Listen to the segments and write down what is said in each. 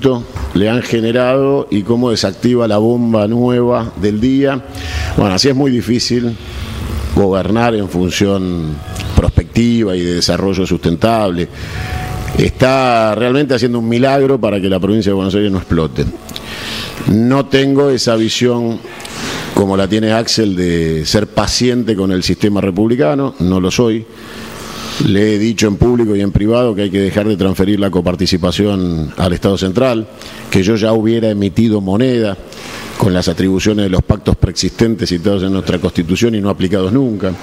conflicto le han generado y cómo desactiva la bomba nueva del día. Bueno, así es muy difícil gobernar en función prospectiva y de desarrollo sustentable. Está realmente haciendo un milagro para que la provincia de Buenos Aires no explote. No tengo esa visión como la tiene Axel de ser paciente con el sistema republicano, no lo soy. Le he dicho en público y en privado que hay que dejar de transferir la coparticipación al Estado central, que yo ya hubiera emitido moneda con las atribuciones de los pactos preexistentes citados en nuestra Constitución y no aplicados nunca.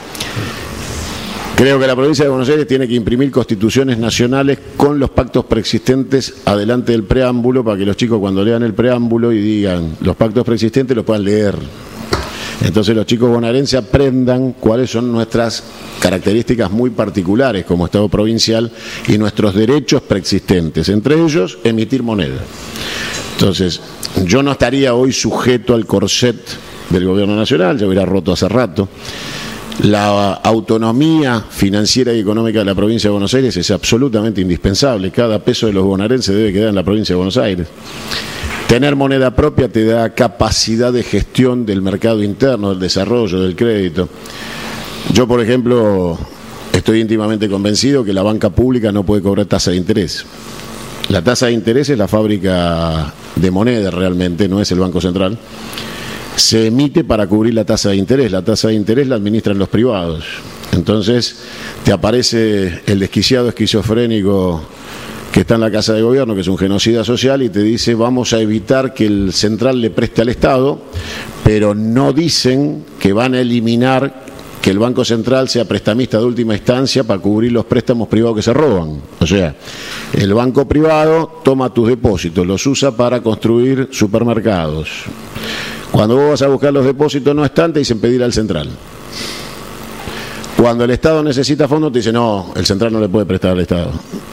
Creo que la provincia de Buenos Aires tiene que imprimir constituciones nacionales con los pactos preexistentes adelante del preámbulo, para que los chicos cuando lean el preámbulo y digan los pactos preexistentes los puedan leer. Entonces los chicos bonaerenses aprendan cuáles son nuestras características muy particulares como Estado provincial y nuestros derechos preexistentes, entre ellos emitir moneda. Entonces, yo no estaría hoy sujeto al corset del gobierno nacional, ya hubiera roto hace rato. La autonomía financiera y económica de la provincia de Buenos Aires es absolutamente indispensable. Cada peso de los bonaerenses debe quedar en la provincia de Buenos Aires. Tener moneda propia te da capacidad de gestión del mercado interno, del desarrollo, del crédito. Yo, por ejemplo, estoy íntimamente convencido que la banca pública no puede cobrar tasa de interés. La tasa de interés es la fábrica de moneda realmente, no es el Banco Central. Se emite para cubrir la tasa de interés. La tasa de interés la administran los privados. Entonces te aparece el desquiciado esquizofrénico que está en la Casa de Gobierno, que es un genocida social, y te dice vamos a evitar que el central le preste al Estado, pero no dicen que van a eliminar que el Banco Central sea prestamista de última instancia para cubrir los préstamos privados que se roban. O sea, el banco privado toma tus depósitos, los usa para construir supermercados. Cuando vos vas a buscar los depósitos no están, te dicen pedir al central. Cuando el Estado necesita fondos te dicen no, el central no le puede prestar al Estado.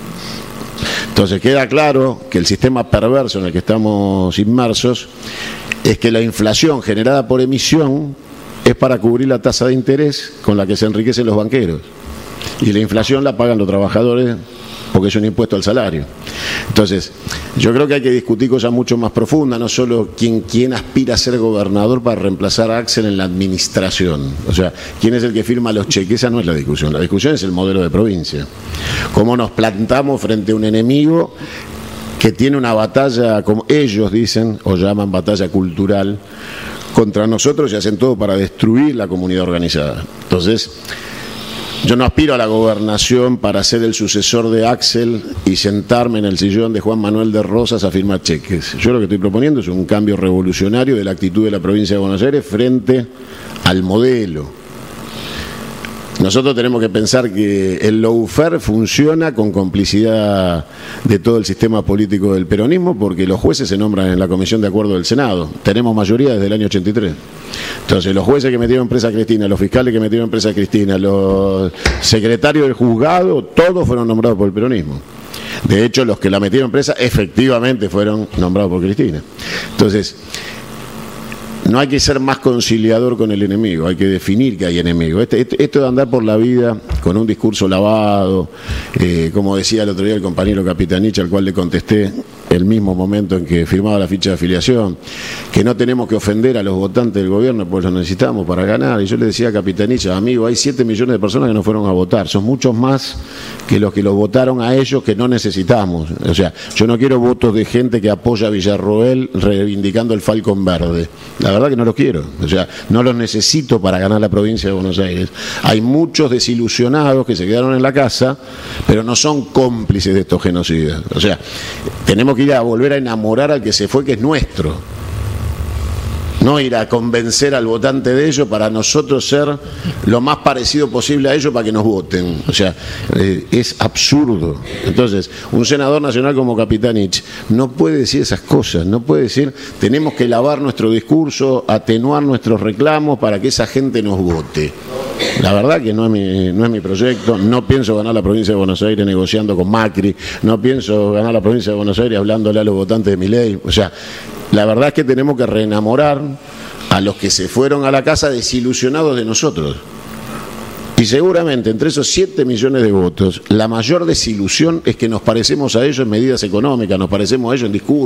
Entonces queda claro que el sistema perverso en el que estamos inmersos es que la inflación generada por emisión es para cubrir la tasa de interés con la que se enriquecen los banqueros. Y la inflación la pagan los trabajadores porque es un impuesto al salario. Entonces, yo creo que hay que discutir cosas mucho más profundas, no solo quién aspira a ser gobernador para reemplazar a Axel en la administración. O sea, quién es el que firma los cheques, esa no es la discusión. La discusión es el modelo de provincia. Cómo nos plantamos frente a un enemigo que tiene una batalla, como ellos dicen, o llaman batalla cultural, contra nosotros y hacen todo para destruir la comunidad organizada. Entonces, yo no aspiro a la gobernación para ser el sucesor de Axel y sentarme en el sillón de Juan Manuel de Rosas a firmar cheques. Yo lo que estoy proponiendo es un cambio revolucionario de la actitud de la provincia de Buenos Aires frente al modelo. Nosotros tenemos que pensar que el lawfare funciona con complicidad de todo el sistema político del peronismo, porque los jueces se nombran en la Comisión de Acuerdo del Senado. Tenemos mayoría desde el año 83. Entonces, los jueces que metieron presa a Cristina, los fiscales que metieron presa a Cristina, los secretarios del juzgado, todos fueron nombrados por el peronismo. De hecho, los que la metieron presa efectivamente fueron nombrados por Cristina. Entonces, no hay que ser más conciliador con el enemigo, hay que definir que hay enemigo. Esto de andar por la vida con un discurso lavado, como decía el otro día el compañero Capitanich, al cual le contesté el mismo momento en que firmaba la ficha de afiliación, que no tenemos que ofender a los votantes del gobierno porque los necesitamos para ganar. Y yo le decía a Capitanich, amigo, hay 7 millones de personas que no fueron a votar, son muchos más que los que los votaron a ellos que no necesitamos. O sea, yo no quiero votos de gente que apoya a Villarroel reivindicando el Falcón Verde. La verdad que no los quiero, o sea, no los necesito para ganar la provincia de Buenos Aires. Hay muchos desilusionados que se quedaron en la casa, pero no son cómplices de estos genocidas. O sea, tenemos que ir a volver a enamorar al que se fue, que es nuestro. No ir a convencer al votante de ellos para nosotros ser lo más parecido posible a ellos para que nos voten. O sea, es absurdo. Entonces, un senador nacional como Capitanich no puede decir esas cosas, no puede decir tenemos que lavar nuestro discurso, atenuar nuestros reclamos para que esa gente nos vote. La verdad que no es mi proyecto, no pienso ganar la provincia de Buenos Aires negociando con Macri, no pienso ganar la provincia de Buenos Aires hablándole a los votantes de Milei. O sea, la verdad es que tenemos que reenamorar a los que se fueron a la casa desilusionados de nosotros. Y seguramente entre esos 7 millones de votos, la mayor desilusión es que nos parecemos a ellos en medidas económicas, nos parecemos a ellos en discursos.